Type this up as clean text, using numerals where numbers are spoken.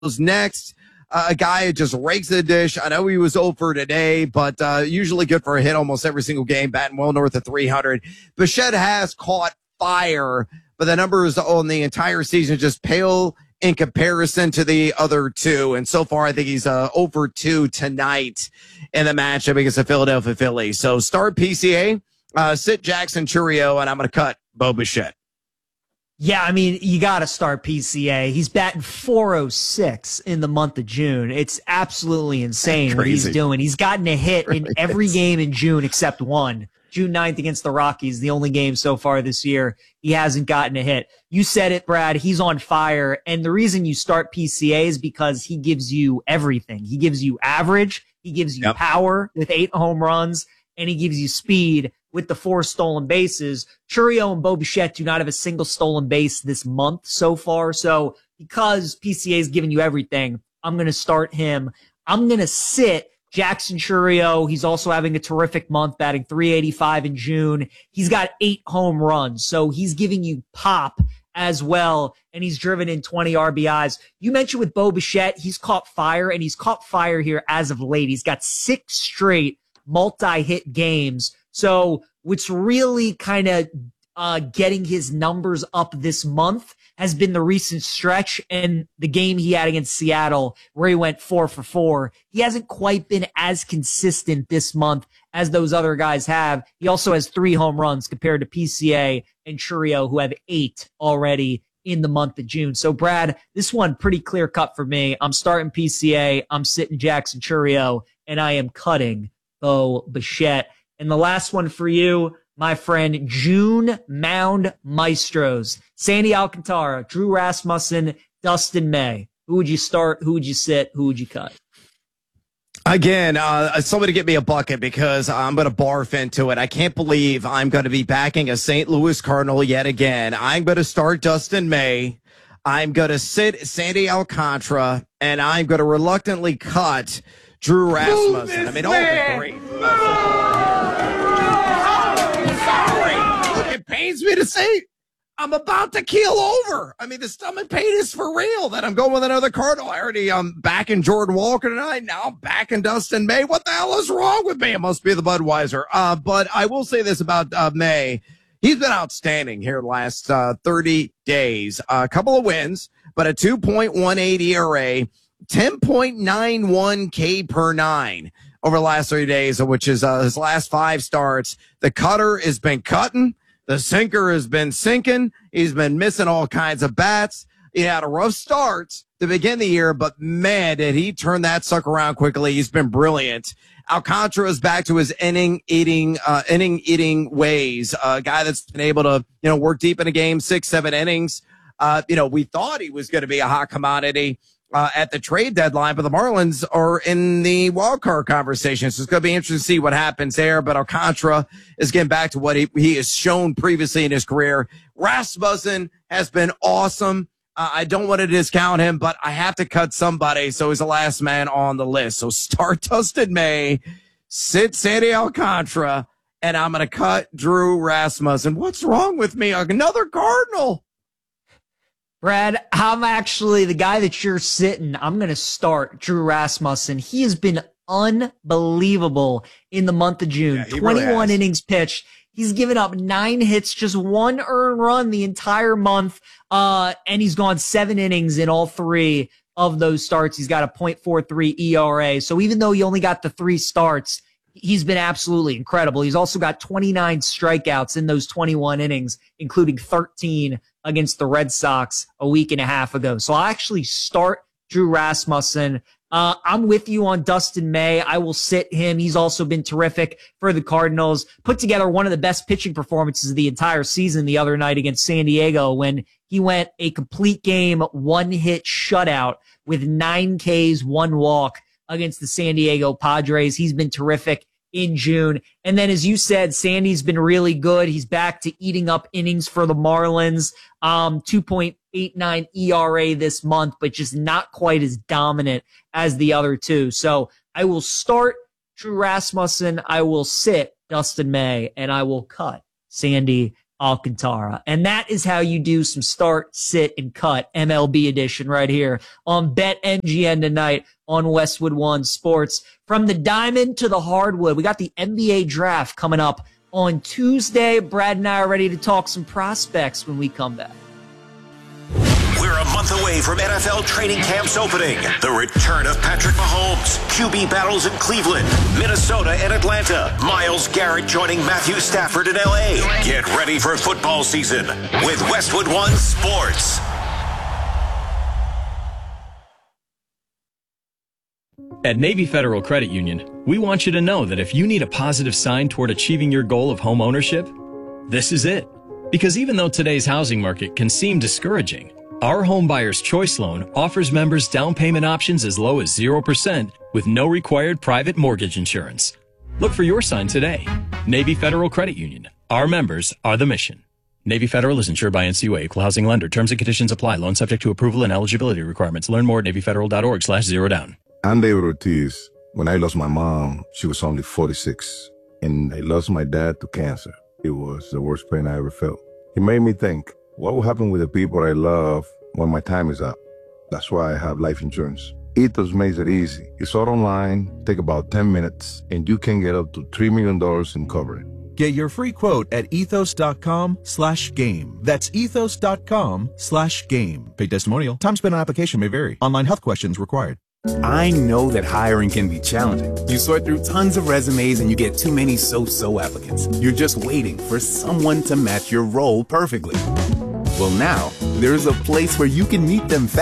next. A guy who just rakes the dish. I know he was over today, but usually good for a hit almost every single game, batting well north of 300. Bichette has caught fire, but the numbers on the entire season just pale in comparison to the other two. And so far, I think he's over 2 tonight in the matchup against the Philadelphia Phillies. So start PCA, sit Jackson Chourio, and I'm going to cut Bo Bichette. Yeah, I mean, you got to start PCA. He's batting .406 in the month of June. It's absolutely insane what he's doing. He's gotten a hit in every game in June except one. June 9th against the Rockies, the only game so far this year. He hasn't gotten a hit. You said it, Brad. He's on fire. And the reason you start PCA is because he gives you everything. He gives you average. He gives you power with 8 home runs. And he gives you speed with the 4 stolen bases. Chourio and Bo Bichette do not have a single stolen base this month so far. So because PCA is giving you everything, I'm going to start him. I'm going to sit Jackson Chourio. He's also having a terrific month, batting .385 in June. He's got 8 home runs. So he's giving you pop as well, and he's driven in 20 RBIs. You mentioned with Bo Bichette, he's caught fire, and he's caught fire here as of late. He's got 6 straight multi-hit games. So what's really kind of getting his numbers up this month has been the recent stretch and the game he had against Seattle where he went 4 for 4. He hasn't quite been as consistent this month as those other guys have. He also has 3 home runs compared to PCA and Chourio, who have 8 already in the month of June. So, Brad, this one pretty clear cut for me. I'm starting PCA. I'm sitting Jackson Chourio, and I am cutting Bo Bichette. And the last one for you, my friend, June Mound Maestros. Sandy Alcantara, Drew Rasmussen, Dustin May. Who would you start? Who would you sit? Who would you cut? Again, somebody get me a bucket because I'm going to barf into it. I can't believe I'm going to be backing a St. Louis Cardinal yet again. I'm going to start Dustin May. I'm going to sit Sandy Alcantara, and I'm going to reluctantly cut Drew Rasmussen. I mean, all the great. Sorry. Look, it pains me to say I'm about to keel over. I mean, the stomach pain is for real that I'm going with another Cardinal. I already backing Jordan Walker tonight. Now I'm backing Dustin May. What the hell is wrong with me? It must be the Budweiser. But I will say this about May. He's been outstanding here the last 30 days. A couple of wins, but a 2.18 ERA, 10.91 K per 9 over the last 30 days, which is his last 5 starts. The cutter has been cutting. The sinker has been sinking. He's been missing all kinds of bats. He had a rough start to begin the year, but man, did he turn that sucker around quickly. He's been brilliant. Alcantara is back to his inning eating ways. A guy that's been able to, work deep in a game, 6-7 innings. We thought he was going to be a hot commodity at the trade deadline, but the Marlins are in the wild card conversation. So it's going to be interesting to see what happens there. But Alcantara is getting back to what he has shown previously in his career. Rasmussen has been awesome. I don't want to discount him, but I have to cut somebody. So he's the last man on the list. So start Dustin May, sit Sandy Alcantara, and I'm going to cut Drew Rasmussen. What's wrong with me? Another Cardinal. Brad, I'm actually the guy that you're sitting. I'm going to start Drew Rasmussen. He has been unbelievable in the month of June. Yeah, 21 really innings pitched. He's given up 9 hits, just 1 earned run the entire month. And he's gone 7 innings in all 3 of those starts. He's got a .43 ERA. So even though he only got the 3 starts, he's been absolutely incredible. He's also got 29 strikeouts in those 21 innings, including 13 against the Red Sox a week and a half ago. So I'll actually start Drew Rasmussen. I'm with you on Dustin May. I will sit him. He's also been terrific for the Cardinals. Put together one of the best pitching performances of the entire season the other night against San Diego when he went a complete game, 1-hit shutout with 9 Ks, 1 walk against the San Diego Padres. He's been terrific in June. And then, as you said, Sandy's been really good. He's back to eating up innings for the Marlins. 2.89 ERA this month, but just not quite as dominant as the other two. So I will start Drew Rasmussen. I will sit Dustin May, and I will cut Sandy Alcantara. And that is how you do some start, sit, and cut MLB edition right here on BetMGM tonight on Westwood One Sports. From the diamond to the hardwood, we got the NBA draft coming up on Tuesday. Brad and I are ready to talk some prospects when we come back. We're a month away from NFL training camps opening. The return of Patrick Mahomes, QB battles in Cleveland, Minnesota, and Atlanta. Myles Garrett joining Matthew Stafford in LA. Get ready for football season with Westwood One Sports. At Navy Federal Credit Union, we want you to know that if you need a positive sign toward achieving your goal of home ownership, this is it. Because even though today's housing market can seem discouraging, our Home Buyer's Choice Loan offers members down payment options as low as 0% with no required private mortgage insurance. Look for your sign today. Navy Federal Credit Union. Our members are the mission. Navy Federal is insured by NCUA, Equal Housing Lender. Terms and conditions apply. Loan subject to approval and eligibility requirements. Learn more at NavyFederal.org/zerodown. I'm David Ortiz. When I lost my mom, she was only 46. And I lost my dad to cancer. It was the worst pain I ever felt. It made me think, what will happen with the people I love when my time is up? That's why I have life insurance. Ethos makes it easy. It's all online, take about 10 minutes, and you can get up to $3 million in coverage. Get your free quote at ethos.com/game. That's ethos.com/game. Paid testimonial. Time spent on application may vary. Online health questions required. I know that hiring can be challenging. You sort through tons of resumes and you get too many so-so applicants. You're just waiting for someone to match your role perfectly. Well, now, there's a place where you can meet them fast.